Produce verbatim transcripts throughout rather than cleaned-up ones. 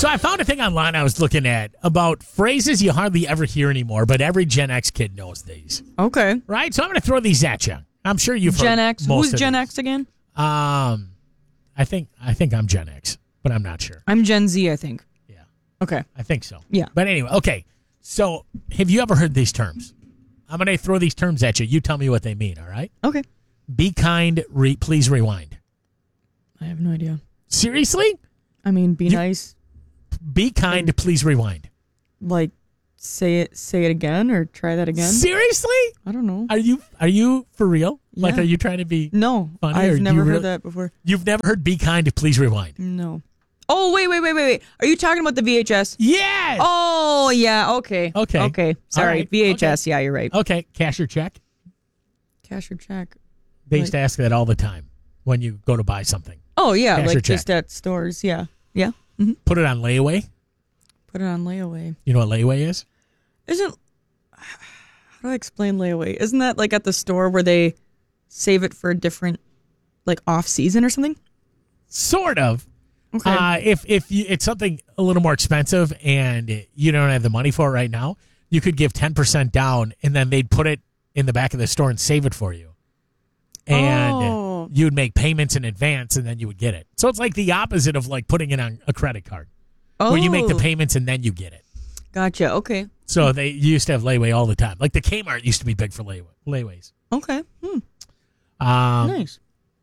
So I found a thing online I was looking at about phrases you hardly ever hear anymore, but every Gen X kid knows these. Okay. Right? So I'm going to throw these at you. I'm sure you've Gen heard X. most Who's of Gen these. X again? Um, I think I think I'm Gen X, but I'm not sure. I'm Gen Z, I think. Yeah. Okay. I think so. Yeah. But anyway, okay. So have you ever heard these terms? I'm going to throw these terms at you. You tell me what they mean, all right? Okay. Be kind, re- please rewind. I have no idea. Seriously? I mean, be You- nice. Be kind, please rewind. Like, say it say it again or try that again. Seriously? I don't know. Are you are you for real? Like, Yeah. are you trying to be No, funny? or I've you never heard really- that before. You've never heard be kind, please rewind? No. Oh, wait, wait, wait, wait, wait. Are you talking about the V H S? Yes! Oh, yeah, okay. Okay. Okay, sorry. All right. V H S, yeah, you're right. Okay, cash or check? Cash or check? They Like- used to ask that all the time when you go to buy something. Oh, yeah, Cash or like check? just at stores, yeah. Yeah. hmm Put it on layaway. Put it on layaway. You know what layaway is? Isn't, how do I explain layaway? Isn't that like at the store where they save it for a different, like off season or something? Sort of. Okay. Uh, if if you, it's something a little more expensive and you don't have the money for it right now, you could give ten percent down and then they'd put it in the back of the store and save it for you. And Oh. you'd make payments in advance and then you would get it. So it's like the opposite of like putting it on a credit card oh, where you make the payments and then you get it. Gotcha, okay. So they you used to have layaway all the time. Like the Kmart used to be big for layaway, layaways. Okay, hmm. Um, nice.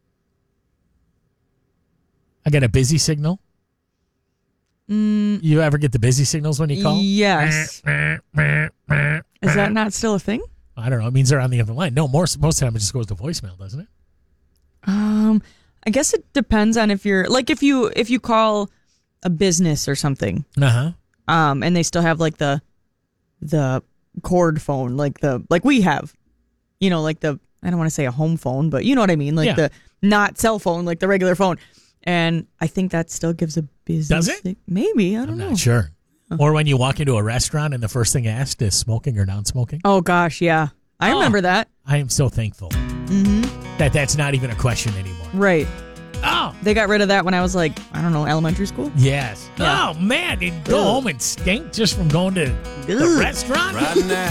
I got a busy signal. Mm, You ever get the busy signals when you call? yes. Is that not still a thing? I don't know. It means they're on the other line. No, most most of the time it just goes to voicemail, doesn't it? Um, I guess it depends on if you're like if you if you call a business or something, Uh huh. um, and they still have like the the cord phone, like the like we have, you know, like the I don't want to say a home phone, but you know what I mean, like Yeah. the not cell phone, like the regular phone. And I think that still gives a business. Does it? sig- Maybe I don't I'm know. not sure. Or when you walk into a restaurant and the first thing asked is smoking or non-smoking. Oh gosh, yeah, I Oh. remember that. I am so thankful Mm-hmm. that that's not even a question anymore. Right. Oh, They got rid of that when I was like I don't know elementary school. yes. Yeah. Oh man, you'd go Ugh. home and stink just from going to the Ugh. restaurant. Right now.